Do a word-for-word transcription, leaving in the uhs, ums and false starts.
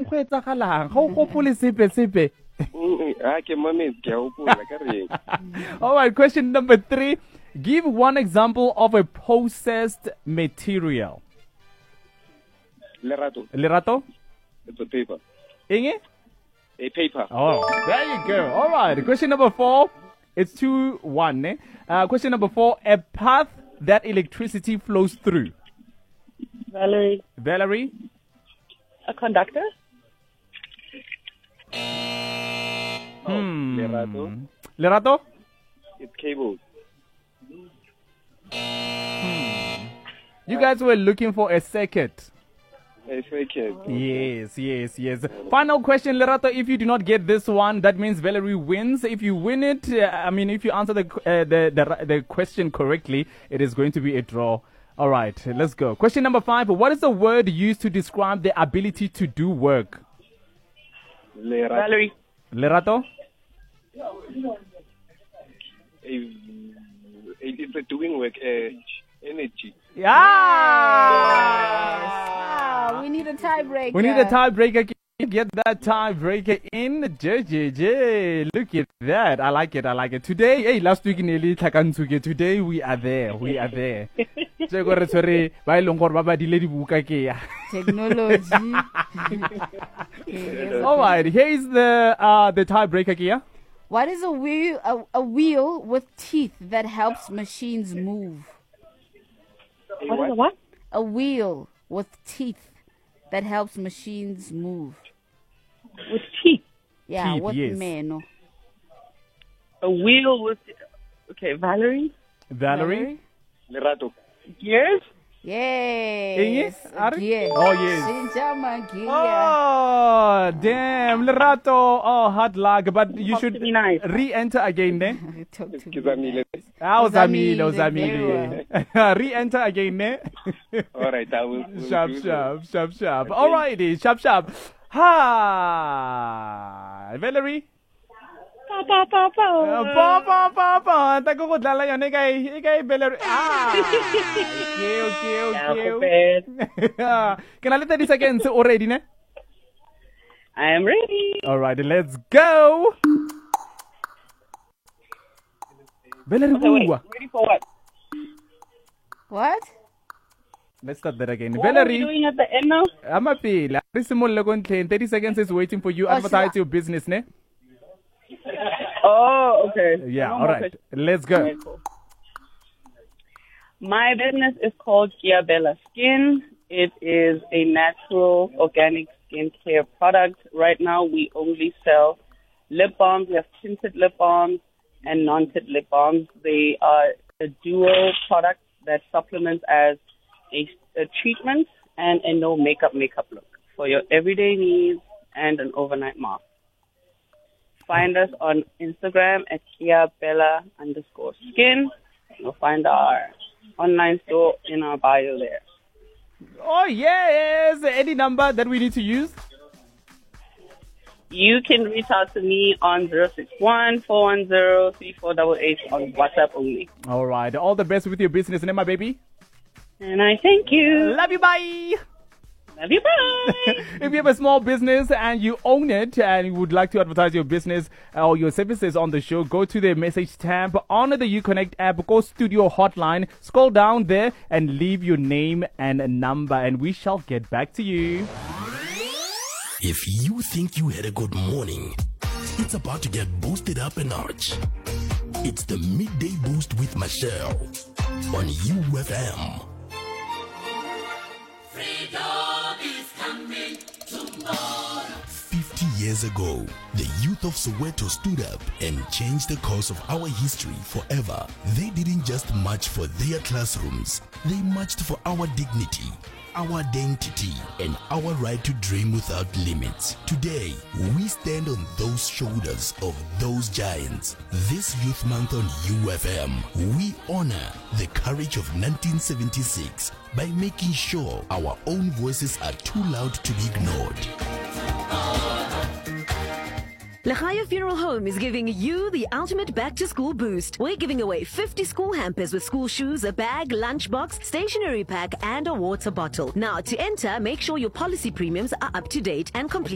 go etsagalang ga o gopole sepe sepe. All right, question number three. Give one example of a processed material. Lerato. Lerato? It's a paper. Inge? A paper. Oh, there you go. All right. Question number four. It's two one. Eh? Uh, question number four. A path that electricity flows through. Valerie. Valerie? A conductor? Hmm. Lerato. Lerato? It's cable. You guys were looking for a circuit. A circuit. Yes, yes, yes. Final question, Lerato. If you do not get this one, that means Valerie wins. If you win it, uh, I mean, if you answer the, uh, the the the question correctly, it is going to be a draw. All right, let's go. Question number five. What is the word used to describe the ability to do work? Lerato. Valerie. Lerato? A, it's a doing work. Uh, energy. Yeah. Ah, we need a tiebreaker. We need a tiebreaker. Get that tiebreaker in. J J J. Look at that. I like it. I like it. Today, hey, last week in Eli Takansuke. Today we are there. We are there. Technology. All right. Here is the uh the tiebreaker here. What is a wheel a, a wheel with teeth that helps machines move? What is a what? A wheel with teeth that helps machines move. With teeth. Yeah, Teeth, with yes. meno. A wheel with... Okay, Valerie. Valerie? Lerato. Gears? Yes. Are- Yes. Oh, yes. Sinjama gear. Oh, damn. Lerato. Oh, hard luck. But you Talk should to me nice. re-enter again, ne? Talk to me. Kizamile. Ah, Ozamile, Ozamile, Ozamile. Re-enter again, ne? All right, I will. will Sharp, do sharp, sharp, sharp. Okay. Alrighty, sharp, sharp. Ha! Valerie? Pa, pa, pa, pa. Uh, pa, pa, pa, pa. Tako ko dala yan. Ikay, ikay, Valerie. Ah! Okay, okay, okay. Alphabet. Can I let thirty seconds already, ne? I am ready. Alright, let's go. Valerie, Okay, wait. woo. Ready for what? What? Let's start that again. What are we Valerie, doing at the end now? I'm a pila. thirty seconds is waiting for you. Oh, Advertise sure. your business, ne? Oh, okay. Yeah, No all more right. questions. Let's go. Okay, cool. My business is called Gia Bella Skin. It is a natural, organic skincare product. Right now, we only sell lip balms. We have tinted lip balms and non-tinted lip balms. They are a dual product that supplements as a, a treatment and a no makeup makeup look for your everyday needs and an overnight mask. Find us on Instagram at Gia Bella underscore skin. You'll find our online store in our bio there. Oh, yes. Any number that we need to use? You can reach out to me on zero six one, four one zero, three four eight eight on WhatsApp only. All right. All the best with your business, ne, my baby. And I thank you. Love you. Bye. Love you. Bye. If you have a small business and you own it and you would like to advertise your business or your services on the show, go to the message tab on the UConnect app, go studio hotline, scroll down there and leave your name and a number and we shall get back to you. If you think you had a good morning, it's about to get boosted up a notch. It's the Midday Boost with Michelle on U F M. Freedom is coming tomorrow. fifty years ago, the youth of Soweto stood up and changed the course of our history forever. They didn't just march for their classrooms, they marched for our dignity, our identity, and our right to dream without limits. Today, we stand on those shoulders of those giants. This Youth Month on U F M, we honor the courage of nineteen seventy-six by making sure our own voices are too loud to be ignored. Lechaya Funeral Home is giving you the ultimate back-to-school boost. We're giving away fifty school hampers with school shoes, a bag, lunchbox, stationery pack, and a water bottle. Now, to enter, make sure your policy premiums are up to date and complete.